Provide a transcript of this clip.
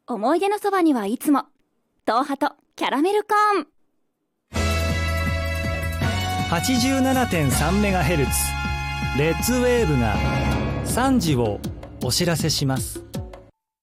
思い出のそばにはいつも東ハとキャラメルコーン。 87.3MHz レッツウェーブが3時をお知らせします。